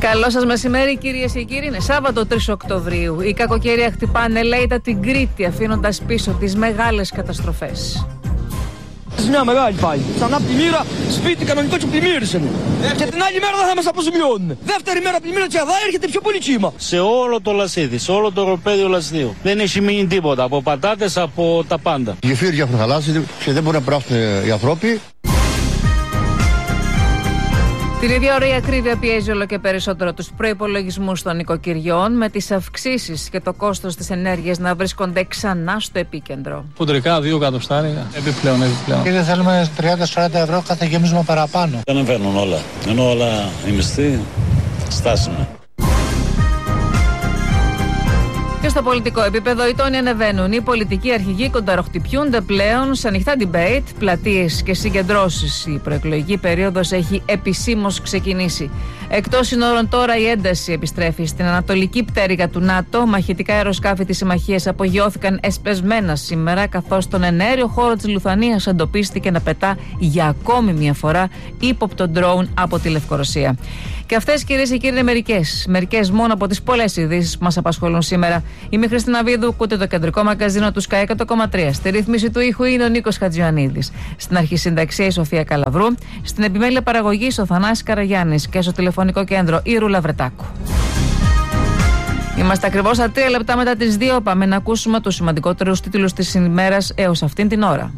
Καλό σας μεσημέρι, κυρίες και κύριοι. Είναι Σάββατο 3 Οκτωβρίου. Η κακοκαιρία χτυπάνε λέιτα την Κρήτη, αφήνοντας πίσω τις μεγάλες καταστροφές. Μια μεγάλη πάλι. Ξανά πλημμύρα, σπίτι κανονικό και πλημμύρισαν. Και την άλλη μέρα δεν θα μας αποζημιώνουν. Δεύτερη μέρα πλημμύρα και θα έρχεται πιο πολύ κύμα. Σε όλο το Λασίδι, σε όλο το οροπέδιο Λασιδίου. Δεν έχει μείνει τίποτα. Από πατάτες, από τα πάντα. Οι γεφύρια έχουν χαλάσει και δεν μπορούν να περάσουν οι άνθρωποι. Την ίδια ώρα η ακρίβεια πιέζει όλο και περισσότερο τους προϋπολογισμούς των νοικοκυριών, με τις αυξήσεις και το κόστος της ενέργειας να βρίσκονται ξανά στο επίκεντρο. Χοντρικά 2 εκατοστάρια επιπλέον. Κύριε, θέλουμε 30-40 ευρώ κάθε γέμισμα παραπάνω. Δεν εμβαίνουν όλα. Ενώ όλα οι μισθοί στάσιμα. Και στο πολιτικό επίπεδο οι τόνοι ανεβαίνουν. Οι πολιτικοί αρχηγοί κονταροχτυπιούνται πλέον σε ανοιχτά debate, πλατείες και συγκεντρώσεις. Η προεκλογική περίοδος έχει επισήμως ξεκινήσει. Εκτός συνόρων τώρα η ένταση επιστρέφει στην ανατολική πτέρυγα του ΝΑΤΟ. Μαχητικά αεροσκάφη της συμμαχίας απογειώθηκαν εσπεσμένα σήμερα, καθώς στον εναέριο χώρο της Λουθανίας εντοπίστηκε να πετά για ακόμη μια φορά ύποπτο ντρόουν από τη Λευκορωσία. Και αυτές, κυρίες και κύριοι, είναι μερικές μόνο από τις πολλές ειδήσεις που μας απασχολούν σήμερα. Είμαι η Χριστίνα Βίδου, ακούτε το κεντρικό μαγκαζίνο του Sky 100,3. Στη ρύθμιση του ήχου είναι ο Νίκος Χατζιωαννίδης. Στην αρχισυνταξία η Σοφία Καλαβρού. Στην επιμέλεια παραγωγής ο Θανάσης Καραγιάννης. Και στο τηλεφωνικό κέντρο η Ρούλα Βρετάκου. Είμαστε ακριβώς στα 3 λεπτά μετά τις 2. Πάμε να ακούσουμε τους σημαντικότερους τίτλους της ημέρας έως αυτήν την ώρα.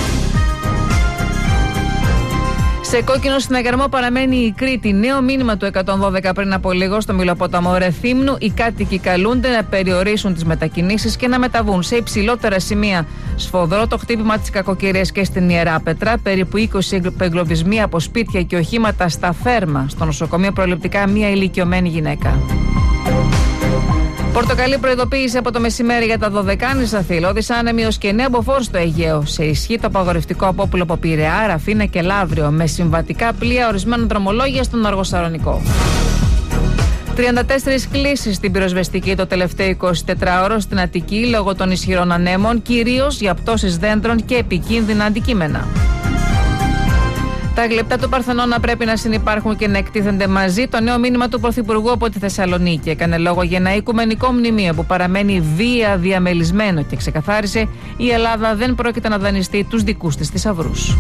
Σε κόκκινο συναγερμό παραμένει η Κρήτη. Νέο μήνυμα του 112 πριν από λίγο στο Μηλοπόταμο Ρεθύμνου. Οι κάτοικοι καλούνται να περιορίσουν τις μετακινήσεις και να μεταβούν σε υψηλότερα σημεία. Σφοδρό το χτύπημα της κακοκαιρίας και στην Ιεράπετρα. Περίπου 20 εγκλωβισμοί από σπίτια και οχήματα στα Φέρμα. Στο νοσοκομείο προληπτικά μία ηλικιωμένη γυναίκα. Πορτοκαλί προειδοποίηση από το μεσημέρι για τα Δωδεκάνησα, Θηλώδης, άνεμοι ως και νέα μποφόρ στο Αιγαίο. Σε ισχύ το απαγορευτικό απόπουλο από Πειραιά, Ραφίνα και Λαύριο, με συμβατικά πλοία ορισμένα δρομολόγια στον Αργοσαρονικό. 34 κλήσεις στην πυροσβεστική το τελευταίο 24ωρο στην Αττική λόγω των ισχυρών ανέμων, κυρίως για πτώσεις δέντρων και επικίνδυνα αντικείμενα. Τα γλεπτά του Παρθενώνα πρέπει να συνυπάρχουν και να εκτίθενται μαζί. Το νέο μήνυμα του Πρωθυπουργού από τη Θεσσαλονίκη έκανε λόγο για ένα οικουμενικό μνημείο που παραμένει βία διαμελισμένο και ξεκαθάρισε: η Ελλάδα δεν πρόκειται να δανειστεί τους δικούς της θησαυρούς.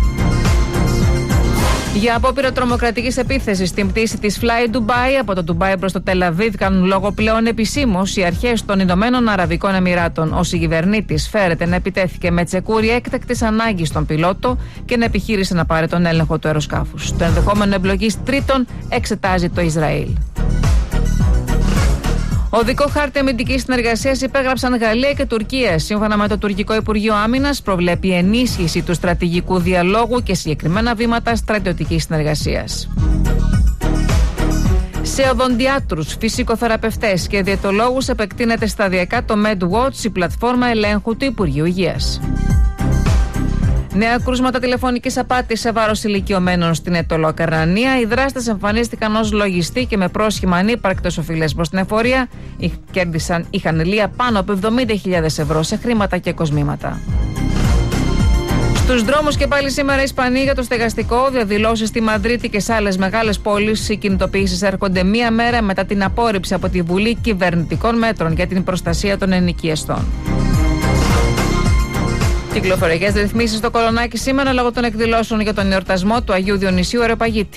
Για απόπειρα τρομοκρατικής επίθεσης στην πτήση της Fly Dubai από το Ντουμπάι προς το Τελαβίβ κάνουν λόγο πλέον επισήμως οι αρχές των Ηνωμένων Αραβικών Εμιράτων. Ο συγκυβερνήτης φέρεται να επιτέθηκε με τσεκούρια έκτακτης ανάγκης στον πιλότο και να επιχείρησε να πάρει τον έλεγχο του αεροσκάφους. Το ενδεχόμενο εμπλοκής τρίτων εξετάζει το Ισραήλ. Οδικό χάρτη αμυντικής συνεργασίας υπέγραψαν Γαλλία και Τουρκία. Σύμφωνα με το Τουρκικό Υπουργείο Άμυνας, προβλέπει ενίσχυση του στρατηγικού διαλόγου και συγκεκριμένα βήματα στρατιωτικής συνεργασίας. Σε οδοντιάτρους, φυσικοθεραπευτές και διαιτολόγους επεκτείνεται σταδιακά το MedWatch, η πλατφόρμα ελέγχου του Υπουργείου Υγείας. Νέα κρούσματα τηλεφωνικής απάτης σε βάρος ηλικιωμένων στην Αιτωλοακαρνανία. Οι δράστες εμφανίστηκαν ως λογιστή και με πρόσχημα ανύπαρκτος οφειλές προς την εφορία. Είχαν λία πάνω από 70.000 ευρώ σε χρήματα και κοσμήματα. Στους δρόμους και πάλι σήμερα οι Ισπανοί για το στεγαστικό, διαδηλώσεις στη Μαδρίτη και σε άλλες μεγάλες πόλεις. Οι κινητοποιήσεις έρχονται μία μέρα μετά την απόρριψη από τη Βουλή κυβερνητικών μέτρων για την προστασία των ενοικιαστών. Κυκλοφοριακές ρυθμίσεις στο Κολονάκι σήμερα λόγω των εκδηλώσεων για τον εορτασμό του Αγίου Διονυσίου Αεροπαγίτη.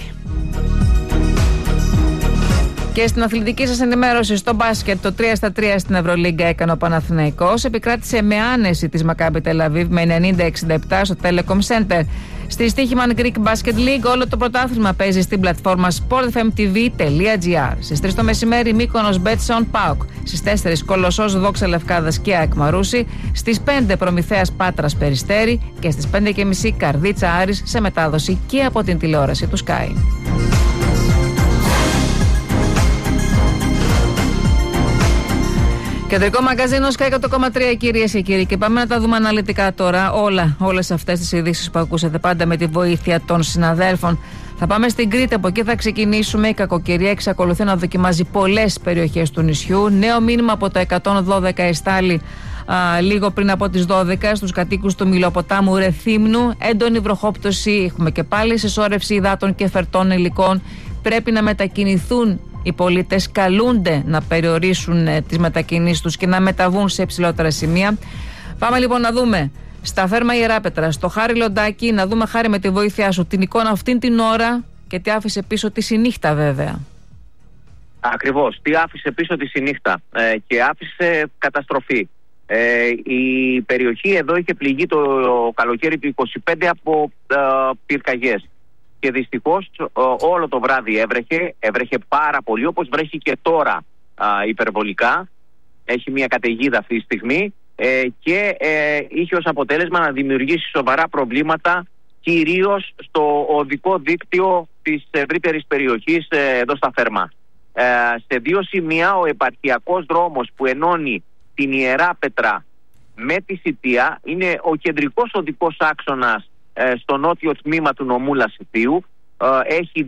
Και στην αθλητική σας ενημέρωση, στο μπάσκετ, το 3-3 στην Ευρωλίγκα έκανε ο Παναθηναϊκός. Επικράτησε με άνεση της Μακάμπι Τελαβίβ με 90-67 στο Telecom Center. Στη Στίχημαν Greek Basket League όλο το πρωτάθλημα παίζει στην πλατφόρμα sportfmtv.gr. Στις 3 το μεσημέρι Μύκονος Μπέτσον ΠΑΟΚ. Στις 4 Κολοσσός Δόξα Λευκάδας και ΑΕΚ Μαρούσι. Στις 5 Προμηθέας Πάτρας Περιστέρι. Και στις 5:30 Καρδίτσα Άρης σε μετάδοση και από την τηλεόραση του Sky. Κεντρικό μαγκαζίνο Sky 100,3, κυρίες και κύριοι. Και πάμε να τα δούμε αναλυτικά τώρα. Όλες αυτές τις ειδήσεις που ακούσατε πάντα με τη βοήθεια των συναδέλφων. Θα πάμε στην Κρήτη, από εκεί θα ξεκινήσουμε. Η κακοκαιρία εξακολουθεί να δοκιμάζει πολλές περιοχές του νησιού. Νέο μήνυμα από το 112 εστάλει λίγο πριν από τις 12 στους κατοίκους του Μηλοποτάμου Ρεθύμνου. Έντονη βροχόπτωση, έχουμε και πάλι συσσόρευση υδάτων και φερτών υλικών. Πρέπει να μετακινηθούν Οι πολίτες καλούνται να περιορίσουν τις μετακινήσεις τους και να μεταβούν σε υψηλότερα σημεία. Πάμε λοιπόν να δούμε στα Θέρμα Ιεράπετρα, στο Χάρη Λοντάκη, να δούμε, Χάρη, με τη βοήθειά σου την εικόνα αυτήν την ώρα και τι άφησε πίσω τη νύχτα, βέβαια. Ακριβώς, τι άφησε πίσω τη νύχτα και άφησε καταστροφή. Η περιοχή εδώ είχε πληγεί το καλοκαίρι του 25 από πυρκαγιές και δυστυχώς όλο το βράδυ έβρεχε πάρα πολύ, όπως βρέχει και τώρα υπερβολικά. Έχει μια καταιγίδα αυτή τη στιγμή και είχε ως αποτέλεσμα να δημιουργήσει σοβαρά προβλήματα, κυρίως στο οδικό δίκτυο της ευρύτερης περιοχής εδώ στα Θέρμα. Σε δύο σημεία ο επαρχιακός δρόμος που ενώνει την Ιεράπετρα με τη Σιτία είναι ο κεντρικός οδικός άξονας στο νότιο τμήμα του νομού Λασιτίου. Έχει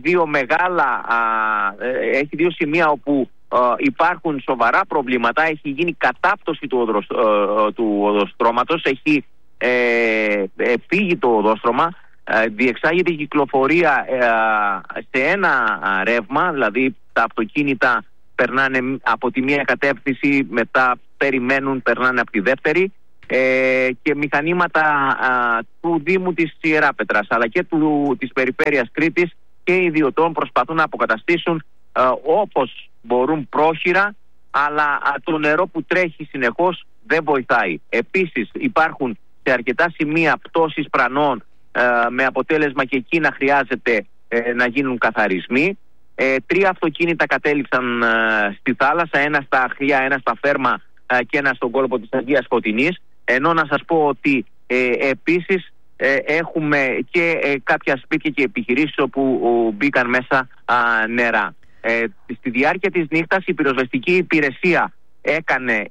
δύο σημεία όπου υπάρχουν σοβαρά προβλήματα. Έχει γίνει κατάπτωση του οδοστρώματος, έχει φύγει το οδόστρωμα, διεξάγεται η κυκλοφορία σε ένα ρεύμα, δηλαδή τα αυτοκίνητα περνάνε από τη μία κατεύθυνση, μετά περνάνε από τη δεύτερη, και μηχανήματα του Δήμου της Ιεράπετρας αλλά και της περιφέρειας Κρήτης και ιδιωτών προσπαθούν να αποκαταστήσουν όπως μπορούν πρόχειρα, αλλά το νερό που τρέχει συνεχώς δεν βοηθάει. Επίσης υπάρχουν σε αρκετά σημεία πτώσεις πρανών, με αποτέλεσμα και εκεί να χρειάζεται να γίνουν καθαρισμοί. 3 αυτοκίνητα κατέληξαν στη θάλασσα, ένα στα Αχλιά, ένα στα Φέρμα και ένα στον κόλπο της Αγίας Φωτεινής. Ενώ να σας πω ότι επίσης έχουμε και κάποια σπίτια και επιχειρήσεις όπου μπήκαν μέσα νερά. Στη διάρκεια της νύχτας η πυροσβεστική υπηρεσία έκανε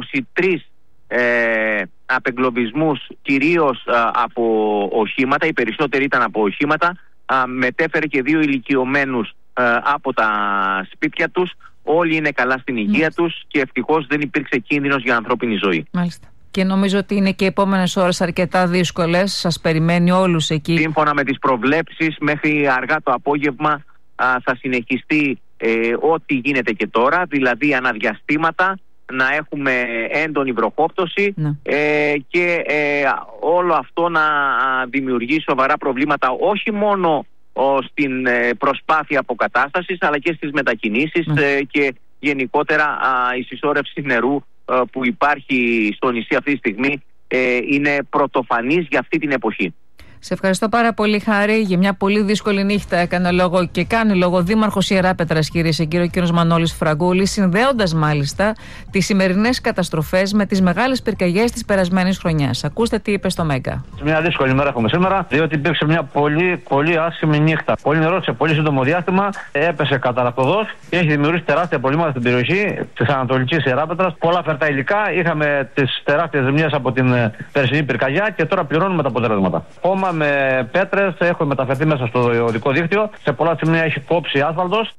23 απεγκλωβισμούς, κυρίως από οχήματα, οι περισσότεροι ήταν από οχήματα. Μετέφερε και 2 ηλικιωμένους από τα σπίτια τους. Όλοι είναι καλά στην υγεία τους και ευτυχώς δεν υπήρξε κίνδυνος για ανθρώπινη ζωή. Μάλιστα. Και νομίζω ότι είναι και οι επόμενες ώρες αρκετά δύσκολες. Σας περιμένει όλους εκεί. Σύμφωνα με τις προβλέψεις, μέχρι αργά το απόγευμα θα συνεχιστεί ό,τι γίνεται και τώρα, δηλαδή αναδιαστήματα, να έχουμε έντονη βροχόπτωση και όλο αυτό να δημιουργεί σοβαρά προβλήματα όχι μόνο στην προσπάθεια αποκατάστασης αλλά και στις μετακινήσεις και γενικότερα η συσσόρευση νερού που υπάρχει στο νησί αυτή τη στιγμή είναι πρωτοφανής για αυτή την εποχή. Σε ευχαριστώ πάρα πολύ, Χάρη. Για μια πολύ δύσκολη νύχτα έκανε λόγο και κάνει λόγο Δήμαρχος Ιεράπετρας, κυρίες και κύριοι, ο κύριος Μανώλης Φραγκούλης, συνδέοντας μάλιστα τις σημερινές καταστροφές με τις μεγάλες πυρκαγιές της περασμένης χρονιάς. Ακούστε τι είπε στο Μέγκα. Μια δύσκολη μέρα έχουμε σήμερα, διότι υπήρξε μια πολύ άσχημη νύχτα. Πολύ νερό σε πολύ σύντομο διάστημα έπεσε καταρακτοδός και έχει δημιουργήσει τεράστια προβλήματα στην περιοχή της Ανατολικής Ιεράπετρας. Πολλά φερτά υλικά, είχαμε τις τεράστιες ζημιές από την περσινή πυρκαγιά και τώρα πληρώνουμε τα αποτελέσματα. Με πέτρες έχουν μεταφερθεί μέσα στο οδικό δίκτυο. Σε πολλά σημεία έχει κόψει άσφαλτος.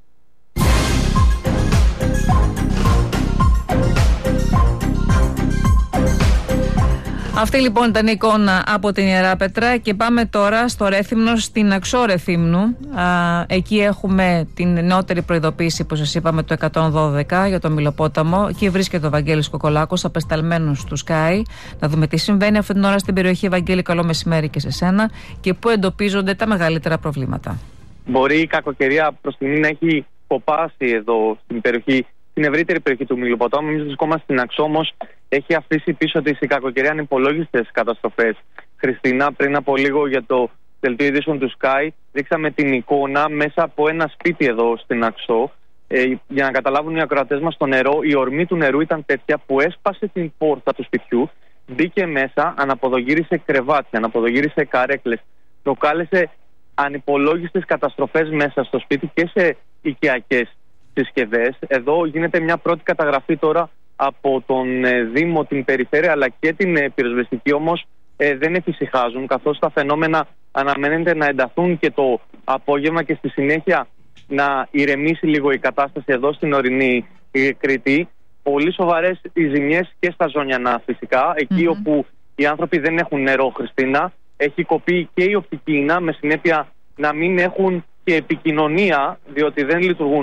Αυτή λοιπόν ήταν η εικόνα από την Ιεράπετρα και πάμε τώρα στο Ρέθυμνο, στην Αξό Ρεθύμνου. Εκεί έχουμε την νεότερη προειδοποίηση που σας είπαμε, το 112 για το Μυλοπόταμο. Εκεί βρίσκεται ο Βαγγέλης Κοκολάκος, απεσταλμένος του Sky. Να δούμε τι συμβαίνει αυτή την ώρα στην περιοχή. Βαγγέλη, καλό μεσημέρι και σε σένα. Και πού εντοπίζονται τα μεγαλύτερα προβλήματα. Μπορεί η κακοκαιρία προς στιγμή να έχει κοπάσει εδώ στην περιοχή, στην ευρύτερη περιοχή του Μυλοποτάμου. Εμείς βρισκόμαστε στην Αξό, όμως έχει αφήσει πίσω της η κακοκαιρία ανυπολόγιστες καταστροφές. Χριστίνα, πριν από λίγο για το δελτίο ειδήσεων του Sky, δείξαμε την εικόνα μέσα από ένα σπίτι εδώ στην Αξό. Για να καταλάβουν οι ακροατές μας, το νερό, η ορμή του νερού ήταν τέτοια που έσπασε την πόρτα του σπιτιού, μπήκε μέσα, αναποδογύρισε κρεβάτια, αναποδογύρισε καρέκλες, προκάλεσε ανυπολόγιστες καταστροφές μέσα στο σπίτι και σε οικιακές συσκευές. Εδώ γίνεται μια πρώτη καταγραφή τώρα από τον Δήμο, την Περιφέρεια αλλά και την πυροσβεστική, όμως δεν εφησυχάζουν, καθώς τα φαινόμενα αναμένεται να ενταθούν και το απόγευμα και στη συνέχεια να ηρεμήσει λίγο η κατάσταση εδώ στην ορεινή Κρήτη. Πολύ σοβαρές οι ζημιές και στα Ζωνιανά φυσικά, εκεί όπου οι άνθρωποι δεν έχουν νερό, Χριστίνα. Έχει κοπεί και η οπτική ίνα, με συνέπεια να μην έχουν και επικοινωνία, διότι δεν λειτουργούν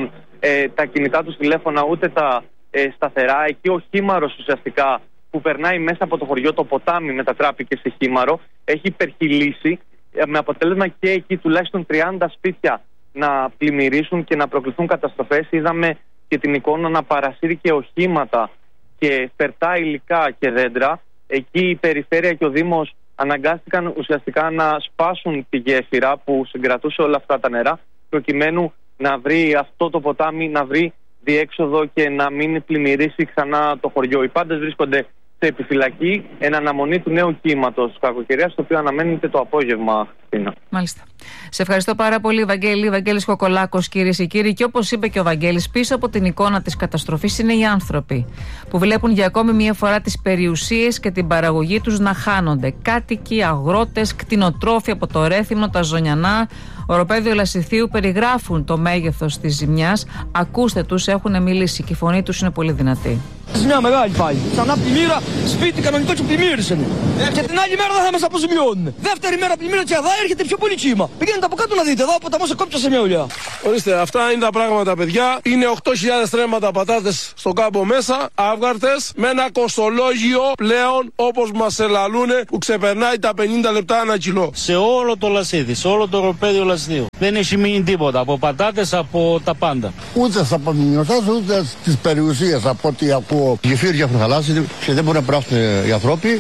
τα κινητά τους τηλέφωνα ούτε τα σταθερά. Εκεί ο χήμαρος ουσιαστικά που περνάει μέσα από το χωριό, το ποτάμι μετατράπηκε σε χήμαρο, έχει υπερχειλήσει, με αποτέλεσμα και εκεί τουλάχιστον 30 σπίτια να πλημμυρίσουν και να προκληθούν καταστροφές. Είδαμε και την εικόνα να παρασύρει και οχήματα και φερτά υλικά και δέντρα. Εκεί η περιφέρεια και ο Δήμος αναγκάστηκαν ουσιαστικά να σπάσουν τη γέφυρα που συγκρατούσε όλα αυτά τα νερά, προκειμένου να βρει αυτό το ποτάμι, να βρει διέξοδο και να μην πλημμυρίσει ξανά το χωριό. Οι πάντες βρίσκονται σε επιφυλακή εν αναμονή του νέου κύματος κακοκαιρίας, το οποίο αναμένεται το απόγευμα. Μάλιστα. Σε ευχαριστώ πάρα πολύ, Βαγγέλη. Βαγγέλης Κοκολάκος, κυρίες και κύριοι. Και όπως είπε και ο Βαγγέλης, πίσω από την εικόνα της καταστροφής είναι οι άνθρωποι που βλέπουν για ακόμη μία φορά τις περιουσίες και την παραγωγή τους να χάνονται. Κάτοικοι, αγρότες, κτηνοτρόφοι από το Ρέθυμνο, τα Ζωνιανά, Οροπέδιο Λασιθίου περιγράφουν το μέγεθος της ζημιάς. Ακούστε τους, έχουν μιλήσει και η φωνή τους είναι πολύ δυνατή. Μια μεγάλη πάλι. Ξανά πλημμύρα, σπίτι κανονικό και πλημμύρισαν. Και την άλλη μέρα δεν θα μας αποζημιώνουν. Δεύτερη μέρα πλημμύρα και θα έρχεται πιο πολύ κύμα. Πηγαίνετε από κάτω να δείτε, εδώ από τα μόσα κόψα σε μια ουλιά. Ορίστε, αυτά είναι τα πράγματα, παιδιά. Είναι 8.000 τρέμματα πατάτες στον κάμπο μέσα, αύγαρτες, με ένα κοστολόγιο πλέον όπως μας ελαλούνε που ξεπερνάει τα 50 λεπτά ένα κιλό. Σε όλο το Λασίδι, σε όλο το Οροπέδιο Λασιδίου. Δεν έχει μείνει τίποτα από πατάτες, από τα πάντα. Ούτε στα παμινιωτάς, ούτε στις περιουσίες από ό,τι ακούω. Οι γεφύρια έχουν χαλάσει και δεν μπορούν να περάσουν οι άνθρωποι.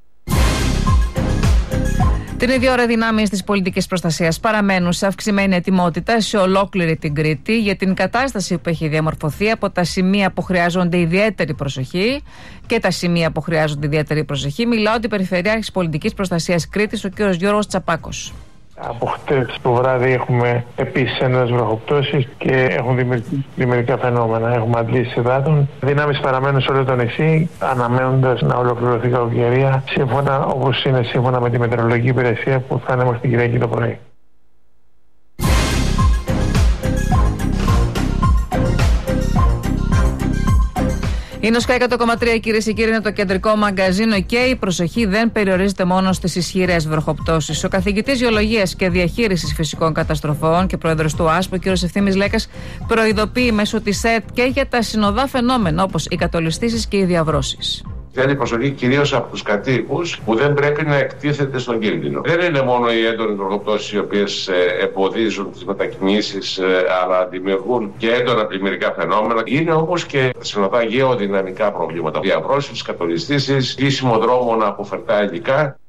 Την ίδια ώρα, οι δυνάμεις της πολιτικής προστασίας παραμένουν σε αυξημένη ετοιμότητα σε ολόκληρη την Κρήτη για την κατάσταση που έχει διαμορφωθεί από τα σημεία που χρειάζονται ιδιαίτερη προσοχή και τα σημεία που χρειάζονται ιδιαίτερη προσοχή. Μιλάω την Περιφερειάρχης Πολιτικής Προστασίας Κρήτης, ο κ. Γιώργος Τσαπάκος. Από χτες το βράδυ έχουμε επίσης έντονες βροχοπτώσεις και έχουν δημιουργηθεί πλημμυρικά φαινόμενα. Έχουμε αντλήσεις υδάτων. Δυνάμεις παραμένουν σε όλο το νησί, αναμένοντας να ολοκληρωθεί η κακοκαιρία, όπως είναι σύμφωνα με τη μετεωρολογική υπηρεσία που θα είναι μέχρι την Κυριακή το πρωί. Είναι ο Sky 100,3, κυρίες και κύριοι, είναι το κεντρικό μαγκαζίνο και η προσοχή δεν περιορίζεται μόνο στις ισχυρές βροχοπτώσεις. Ο καθηγητής Γεωλογίας και Διαχείρισης Φυσικών Καταστροφών και πρόεδρος του ΑΣΠΟ, κ. Ευθύμης Λέκας, προειδοποιεί μέσω της ΕΤ και για τα συνοδά φαινόμενα όπως οι κατολιστήσεις και οι διαβρώσεις. Θέλει προσοχή κυρίως από τους κατοίκους που δεν πρέπει να εκτίθεται στον κίνδυνο. Δεν είναι μόνο οι έντονες βροχοπτώσεις οι οποίες εμποδίζουν τις μετακινήσεις, αλλά δημιουργούν και έντονα πλημμυρικά φαινόμενα. Είναι όμως και συνοδά γεωδυναμικά προβλήματα. Διαβρώσεις, κατολιστήσεις, κλείσιμο δρόμων από φερτά υλικά.